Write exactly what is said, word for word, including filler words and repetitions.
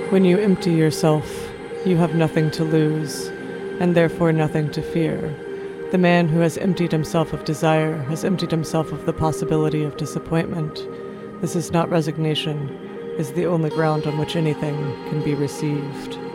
When you empty yourself, you have nothing to lose, and therefore nothing to fear. The man who has emptied himself of desire has emptied himself of the possibility of disappointment. This is not resignation, is the only ground on which anything can be received.